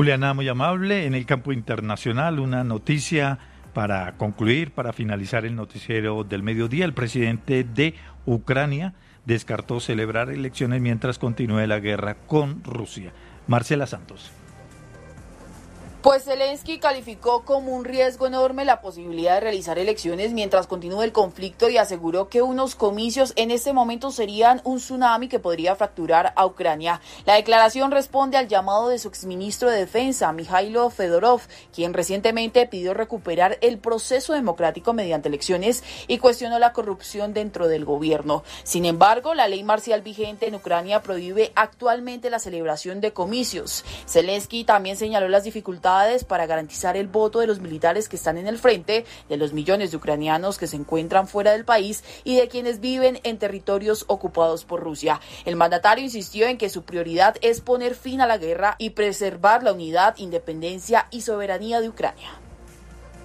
Juliana, muy amable. En el campo internacional, una noticia para concluir, para finalizar el noticiero del mediodía. El presidente de Ucrania descartó celebrar elecciones mientras continúe la guerra con Rusia. Marcela Santos. Pues Zelensky calificó como un riesgo enorme la posibilidad de realizar elecciones mientras continúe el conflicto y aseguró que unos comicios en este momento serían un tsunami que podría fracturar a Ucrania. La declaración responde al llamado de su exministro de Defensa, Mikhailo Fedorov, quien recientemente pidió recuperar el proceso democrático mediante elecciones y cuestionó la corrupción dentro del gobierno. Sin embargo, la ley marcial vigente en Ucrania prohíbe actualmente la celebración de comicios. Zelensky también señaló las dificultades para garantizar el voto de los militares que están en el frente, de los millones de ucranianos que se encuentran fuera del país y de quienes viven en territorios ocupados por Rusia. El mandatario insistió en que su prioridad es poner fin a la guerra y preservar la unidad, independencia y soberanía de Ucrania.